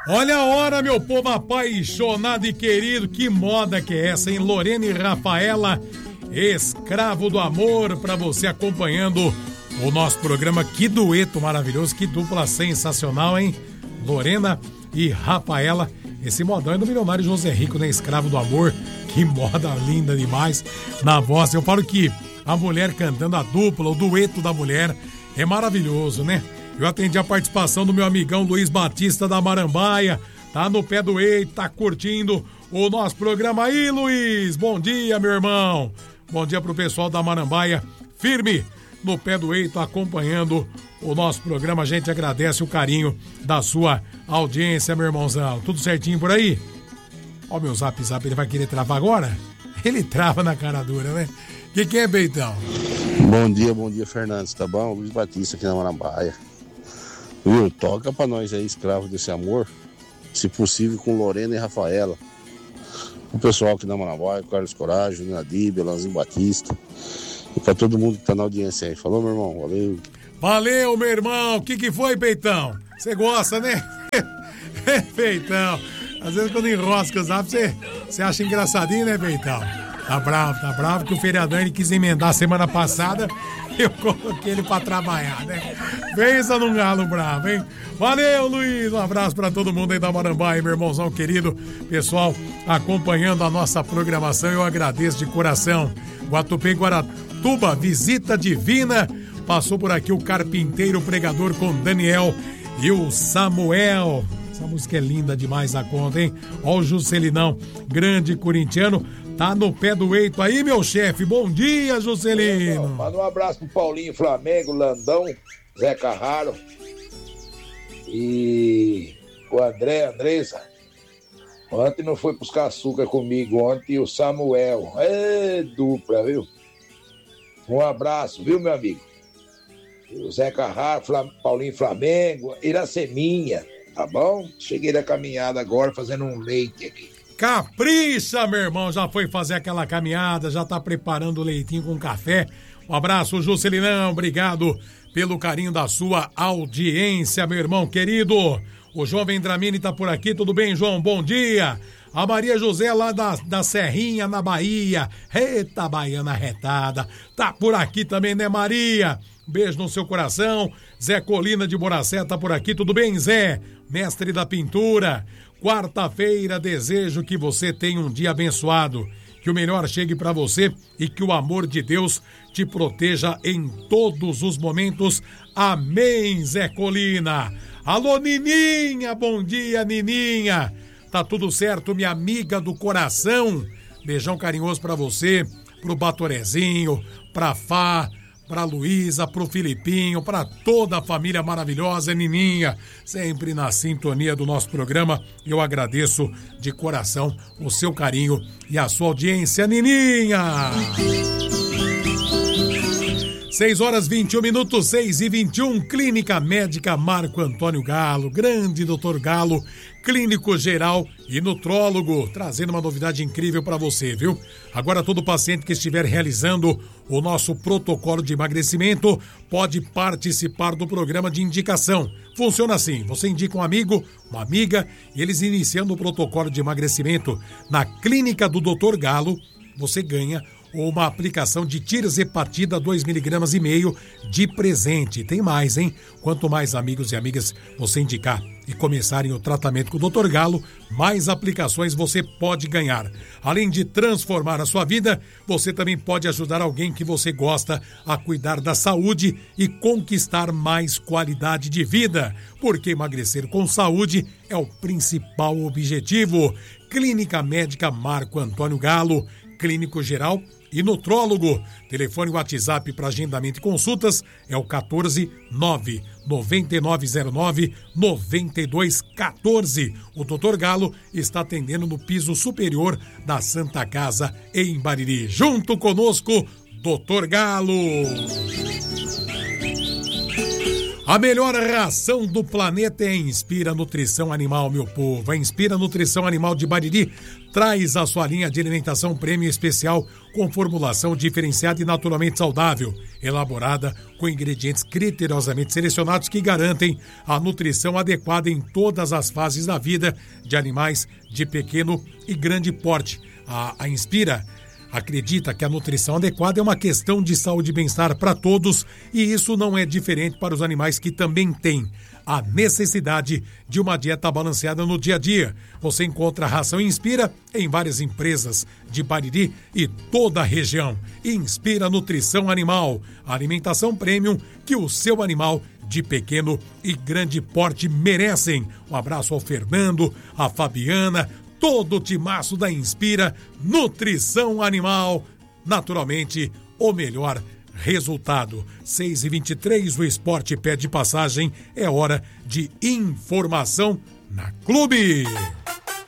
Olha a hora, meu povo apaixonado e querido, que moda que é essa, hein? Lorena e Rafaela, Escravo do Amor, pra você acompanhando o nosso programa. Que dueto maravilhoso, que dupla sensacional, hein? Lorena e Rafaela, esse modão é do milionário José Rico, né? Escravo do Amor, que moda linda demais na voz. Eu falo que a mulher cantando, a dupla, o dueto da mulher é maravilhoso, né? Eu atendi a participação do meu amigão Luiz Batista da Marambaia, tá no pé do eito, tá curtindo o nosso programa aí, Luiz. Bom dia, meu irmão. Bom dia pro pessoal da Marambaia, firme no pé do eito, acompanhando o nosso programa. A gente agradece o carinho da sua audiência, meu irmãozão. Tudo certinho por aí? Ó, meu zap, ele vai querer travar agora? Ele trava na cara dura, né? Que é, Beitão? Bom dia, Fernandes, tá bom? Luiz Batista aqui na Marambaia. Viu? Toca pra nós aí, Escravo desse Amor, se possível com Lorena e Rafaela. O pessoal aqui na Marambaia, Carlos Coragem, Nadib, Alanzinho Batista. E pra todo mundo que tá na audiência aí. Falou, meu irmão? Valeu. Valeu, meu irmão. O que foi, Peitão? Você gosta, né? Peitão. Às vezes quando enrosca o zap, você acha engraçadinho, né, Peitão? Tá bravo que o feriadão ele quis emendar semana passada. Eu coloquei ele pra trabalhar, né? Pensa num galo bravo, hein? Valeu, Luiz. Um abraço pra todo mundo aí da Marambaia, meu irmãozão querido. Pessoal, acompanhando a nossa programação, eu agradeço de coração. Guatupê, Guaratuba, visita divina. Passou por aqui o Carpinteiro Pregador com Daniel e o Samuel. Essa música é linda demais a conta, hein? Ó o Juscelinão, grande corintiano. Tá no pé do eito aí, meu chefe. Bom dia, Juscelino. Manda um abraço pro Paulinho Flamengo, Landão, Zé Carraro e o Andressa. Ontem não foi buscar açúcar comigo, ontem o Samuel. É dupla, viu? Um abraço, viu, meu amigo? O Zé Carraro, Paulinho Flamengo, Iraceminha, tá bom? Cheguei da caminhada agora fazendo um leite aqui. Capricha, meu irmão, já foi fazer aquela caminhada, já tá preparando o leitinho com café. Um abraço, Juscelinão, obrigado pelo carinho da sua audiência, meu irmão querido. O João Vendramini tá por aqui, tudo bem, João? Bom dia. A Maria José lá da Serrinha, na Bahia. Eita, baiana retada. Tá por aqui também, né, Maria? Beijo no seu coração. Zé Colina de Boracé tá por aqui, tudo bem, Zé? Mestre da pintura. Quarta-feira, desejo que você tenha um dia abençoado, que o melhor chegue para você e que o amor de Deus te proteja em todos os momentos. Amém, Zé Colina. Alô, Nininha, bom dia, Nininha. Tá tudo certo, minha amiga do coração? Beijão carinhoso para você, pro Batorezinho, pra Fá, pra Luísa, pro Filipinho, pra toda a família maravilhosa, Nininha, sempre na sintonia do nosso programa. Eu agradeço de coração o seu carinho e a sua audiência, Nininha. 6h21, 6h21, Clínica Médica Marco Antônio Galo, grande doutor Galo, clínico geral e nutrólogo, trazendo uma novidade incrível para você, viu? Agora todo paciente que estiver realizando o nosso protocolo de emagrecimento pode participar do programa de indicação. Funciona assim, você indica um amigo, uma amiga, e eles iniciando o protocolo de emagrecimento na clínica do Dr. Galo, você ganha uma aplicação de tirzepatida 2,5 mg de presente. Tem mais, hein? Quanto mais amigos e amigas você indicar e começarem o tratamento com o Dr. Galo, mais aplicações você pode ganhar. Além de transformar a sua vida, você também pode ajudar alguém que você gosta a cuidar da saúde e conquistar mais qualidade de vida. Porque emagrecer com saúde é o principal objetivo. Clínica Médica Marco Antônio Galo, clínico geral e nutrólogo. Telefone WhatsApp para agendamento e consultas é o 14999099214. O Dr. Galo está atendendo no piso superior da Santa Casa em Bariri. Junto conosco, Dr. Galo. A melhor ração do planeta é a Inspira Nutrição Animal, meu povo. A Inspira Nutrição Animal de Bariri traz a sua linha de alimentação prêmio especial com formulação diferenciada e naturalmente saudável, elaborada com ingredientes criteriosamente selecionados que garantem a nutrição adequada em todas as fases da vida de animais de pequeno e grande porte. A Inspira acredita que a nutrição adequada é uma questão de saúde e bem-estar para todos, e isso não é diferente para os animais que também têm a necessidade de uma dieta balanceada no dia a dia. Você encontra a ração Inspira em várias empresas de Bariri e toda a região. Inspira Nutrição Animal, a alimentação premium que o seu animal de pequeno e grande porte merecem. Um abraço ao Fernando, a Fabiana, todo o timaço da Inspira Nutrição Animal, naturalmente o melhor resultado. 6h23, o esporte pede passagem, é hora de informação na Clube.